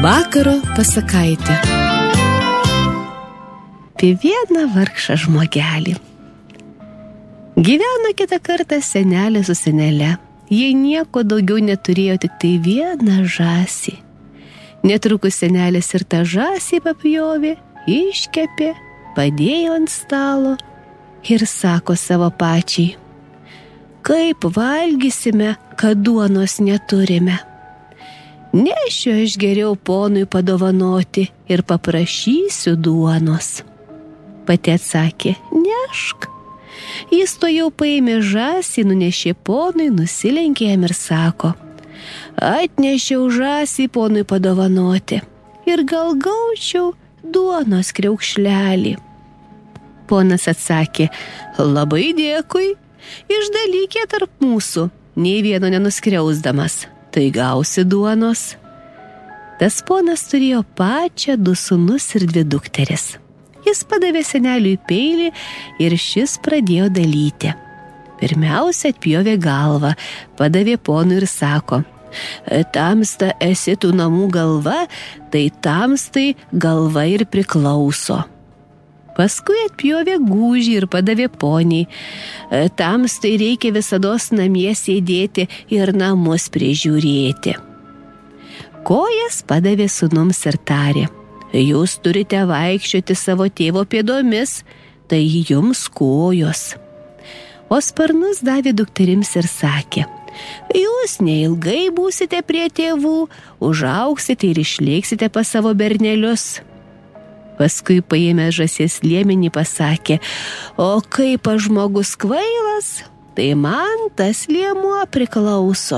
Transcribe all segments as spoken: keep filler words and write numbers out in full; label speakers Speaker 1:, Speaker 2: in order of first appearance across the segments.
Speaker 1: Vakaro pasakaitė. Apie vieną vargšą žmogelį. Gyveno kitą kartą senelė su senele. Jie nieko daugiau neturėjo, tik tai vieną žąsį. Netrukus senelis ir tą žąsį papjovė, iškepė, padėjo ant stalo ir sako savo pačiai: kaip valgysime, kad duonos neturime. Nešiu aš geriau ponui padovanoti ir paprašysiu duonos. Pati atsakė: nešk. Jis to jau paėmė žąsį, nunešė ponui, nusilenkė jam ir sako: atnešiau žąsį ponui padovanoti ir gal gaučiau duonos kriaukšlelį. Ponas atsakė: labai dėkui, išdalykė tarp mūsų, nei vieno nenuskriausdamas, tai gausi duonos. Tas ponas turėjo pačią du sūnus ir dvi dukteris. Jis padavė seneliui peilį ir šis pradėjo dalyti. Pirmiausia atpjovė galvą, padavė ponui ir sako: tamsta esi tų namų galva, tai tamstai galva ir priklauso. Paskui atpjovė gūžį ir padavė poniai: tamstai reikia visados namie sėdėti ir namus prižiūrėti. Kojas padavė sūnums ir tarė: jūs turite vaikščioti savo tėvo pėdomis, tai jums kojos. O sparnus davė dukterims ir sakė: jūs neilgai būsite prie tėvų, užaugsite ir išlėksite pas savo bernelius. Paskui paėmė žąsies liemenį pasakė: o kaip aš žmogus kvailas, tai man tas liemuo priklauso.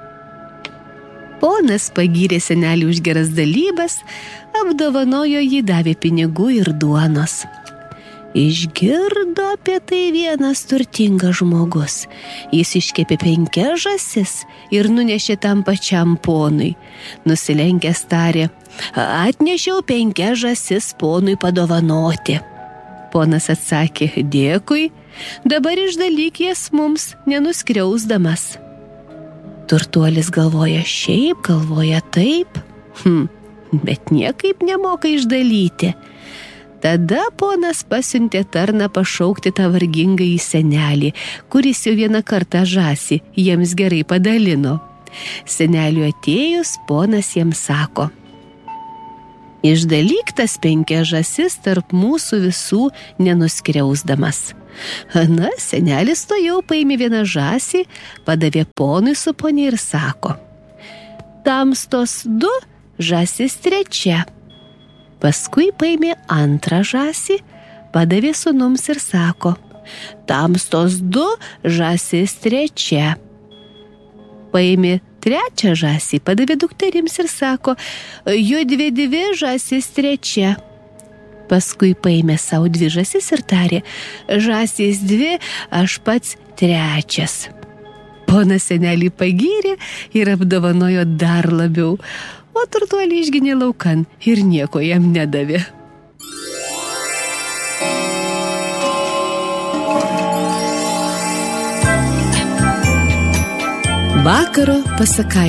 Speaker 1: Ponas pagyrė senelį už geras dalybas, apdovanojo jį, davė pinigų ir duonos. Išgirdo apie tai vienas turtingas žmogus. Jis iškepė penkias žąsis ir nunešė tam pačiam ponui. Nusilenkęs tarė: atnešiau penkias žąsis ponui padovanoti. Ponas atsakė: dėkui, dabar išdalyk jas mums, nenuskriausdamas. Turtuolis galvoja šiaip, galvoja taip, hm, bet niekaip nemoka išdalyti. Tada ponas pasiuntė tarną pašaukti tą vargingąjį senelį, kuris jau vieną kartą žąsį jiems gerai padalino. Seneliui atėjus, ponas jiems sako: išdalyk tas penkias žąsis tarp mūsų visų, nenuskriausdamas. Na, senelis to jau paėmė vieną žąsį, padavė ponui su ponia ir sako: tamstos du, žąsis trečia. Paskui paėmė antrą žąsį, padavė sūnums ir sako: tamstos du, žąsis trečia. Paėmė trečią žąsį, padavė dukterims ir sako: judvi dvi, žąsis trečia. Paskui paėmė savo dvi žąsis ir tarė: žąsis dvi, aš pats trečias. Ponas senelį pagyrė ir apdovanojo dar labiau, o turtuolį išginė laukan ir nieko jam nedavė. Vakaro pasakaitė.